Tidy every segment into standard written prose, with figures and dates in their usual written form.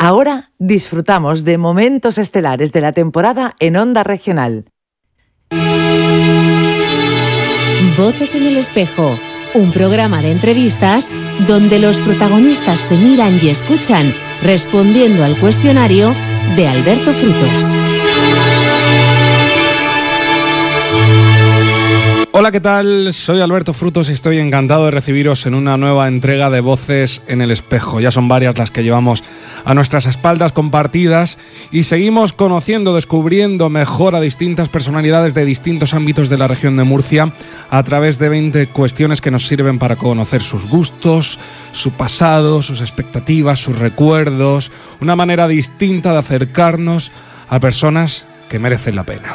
Ahora disfrutamos de momentos estelares de la temporada en Onda Regional. Voces en el espejo, un programa de entrevistas donde los protagonistas se miran y escuchan respondiendo al cuestionario de Alberto Frutos. Hola, ¿qué tal? Soy Alberto Frutos y estoy encantado de recibiros en una nueva entrega de Voces en el Espejo. Ya son varias las que llevamos a nuestras espaldas compartidas y seguimos conociendo, descubriendo mejor a distintas personalidades de distintos ámbitos de la región de Murcia a través de 20 cuestiones que nos sirven para conocer sus gustos, su pasado, sus expectativas, sus recuerdos, una manera distinta de acercarnos a personas que merecen la pena.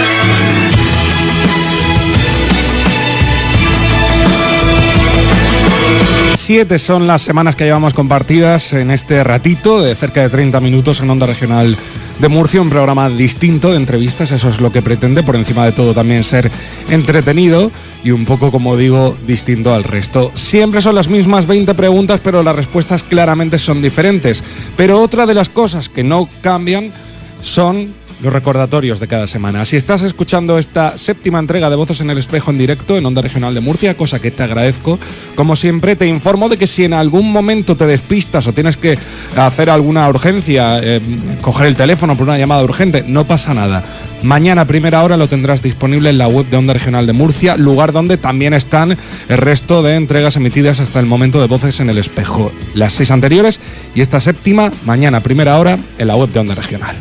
Siete son las semanas que llevamos compartidas en este ratito de cerca de 30 minutos en Onda Regional de Murcia, un programa distinto de entrevistas, eso es lo que pretende, por encima de todo también ser entretenido y un poco, como digo, distinto al resto. Siempre son las mismas 20 preguntas, pero las respuestas claramente son diferentes. Pero otra de las cosas que no cambian son los recordatorios de cada semana. Si estás escuchando esta séptima entrega de Voces en el Espejo en directo en Onda Regional de Murcia, cosa que te agradezco, como siempre te informo de que si en algún momento te despistas o tienes que hacer alguna urgencia, coger el teléfono por una llamada urgente, no pasa nada. Mañana a primera hora lo tendrás disponible en la web de Onda Regional de Murcia, lugar donde también están el resto de entregas emitidas hasta el momento de Voces en el Espejo. Las 6 anteriores y esta séptima, mañana a primera hora en la web de Onda Regional.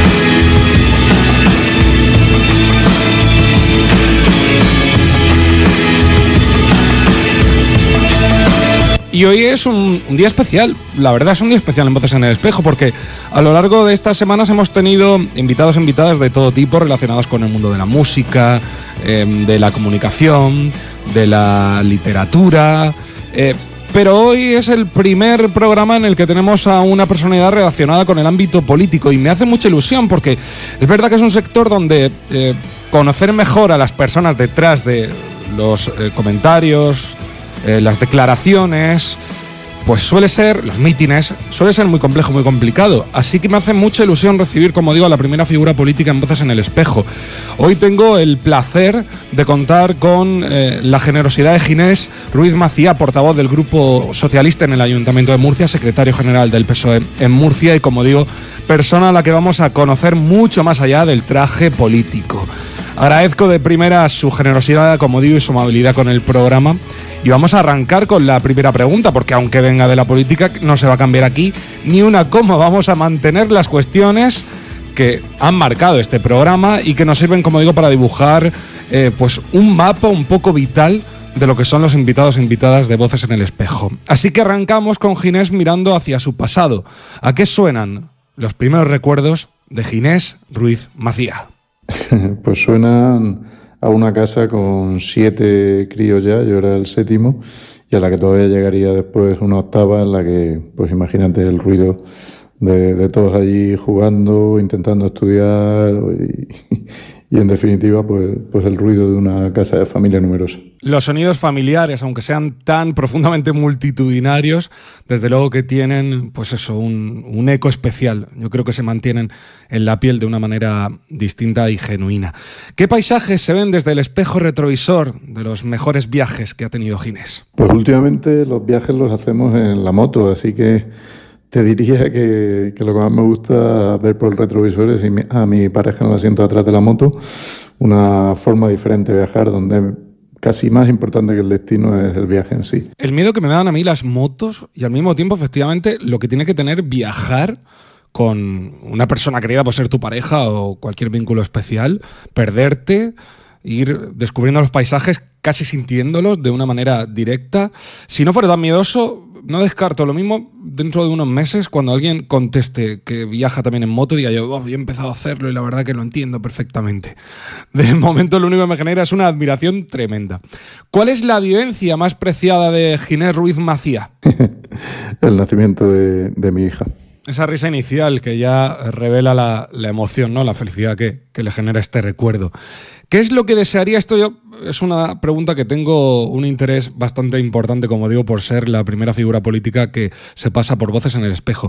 Y hoy es un día especial, la verdad es un día especial en Voces en el Espejo, porque a lo largo de estas semanas hemos tenido invitados e invitadas de todo tipo relacionados con el mundo de la música, de la comunicación, de la literatura, pero hoy es el primer programa en el que tenemos a una personalidad relacionada con el ámbito político y me hace mucha ilusión porque es verdad que es un sector donde conocer mejor a las personas detrás de los comentarios, las declaraciones, pues los mítines, suele ser muy complejo, muy complicado. Así que me hace mucha ilusión recibir, como digo, a la primera figura política en Voces en el Espejo. Hoy tengo el placer de contar con la generosidad de Ginés Ruiz Macía, portavoz del Grupo Socialista en el Ayuntamiento de Murcia, secretario general del PSOE en Murcia y, como digo, persona a la que vamos a conocer mucho más allá del traje político. Agradezco de primera su generosidad, como digo, y su amabilidad con el programa. Y vamos a arrancar con la primera pregunta, porque aunque venga de la política, no se va a cambiar aquí ni una coma. Vamos a mantener las cuestiones que han marcado este programa y que nos sirven, como digo, para dibujar pues un mapa un poco vital de lo que son los invitados e invitadas de Voces en el Espejo. Así que arrancamos con Ginés mirando hacia su pasado. ¿A qué suenan los primeros recuerdos de Ginés Ruiz Macía? Pues suenan a una casa con 7 críos ya, yo era el 7º, y a la que todavía llegaría después una octava en la que, pues imagínate el ruido de todos allí jugando, intentando estudiar y en definitiva pues el ruido de una casa de familia numerosa. Los sonidos familiares, aunque sean tan profundamente multitudinarios, desde luego que tienen pues eso, un eco especial. Yo creo que se mantienen en la piel de una manera distinta y genuina. ¿Qué paisajes se ven desde el espejo retrovisor de los mejores viajes que ha tenido Ginés? Pues últimamente los viajes los hacemos en la moto, así que te diría que lo que más me gusta ver por el retrovisor es a mi pareja en el asiento de atrás de la moto, una forma diferente de viajar donde casi más importante que el destino es el viaje en sí. El miedo que me dan a mí las motos y al mismo tiempo, efectivamente, lo que tiene que tener viajar con una persona querida, por ser tu pareja o cualquier vínculo especial, perderte, ir descubriendo los paisajes casi sintiéndolos de una manera directa. Si no fuera tan miedoso, no descarto lo mismo dentro de unos meses cuando alguien conteste que viaja también en moto y diga yo he empezado a hacerlo y la verdad que lo entiendo perfectamente. De momento lo único que me genera es una admiración tremenda. ¿Cuál es la vivencia más preciada de Ginés Ruiz Macía? El nacimiento de mi hija. Esa risa inicial que ya revela la emoción, ¿no? La felicidad que le genera este recuerdo. ¿Qué es lo que desearía? Esto yo es una pregunta que tengo un interés bastante importante, como digo, por ser la primera figura política que se pasa por Voces en el Espejo.